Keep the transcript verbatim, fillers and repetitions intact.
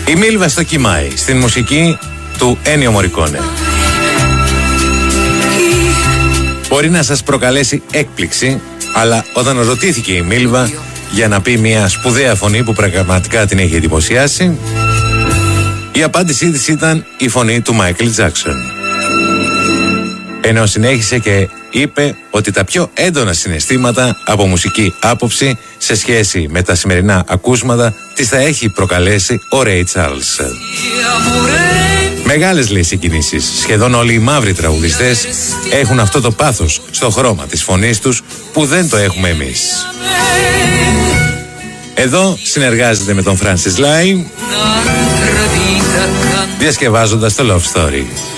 Η Μίλβα στο Κιμάι, στην μουσική του Ένιο Μορικόνε. Μπορεί να σας προκαλέσει έκπληξη, αλλά όταν ρωτήθηκε η Μίλβα για να πει μια σπουδαία φωνή που πραγματικά την έχει εντυπωσιάσει, η απάντησή της ήταν η φωνή του Μάικλ Τζάκσον. Ενώ συνέχισε και είπε ότι τα πιο έντονα συναισθήματα από μουσική άποψη σε σχέση με τα σημερινά ακούσματα της θα έχει προκαλέσει ο Ρέι Τσάρλς. Μεγάλες, λέει, συγκινήσεις. Σχεδόν όλοι οι μαύροι τραγουδιστές έχουν αυτό το πάθος στο χρώμα της φωνής τους που δεν το έχουμε εμείς. Εδώ συνεργάζεται με τον Φράνσις Lai, διασκευάζοντας το Love Story.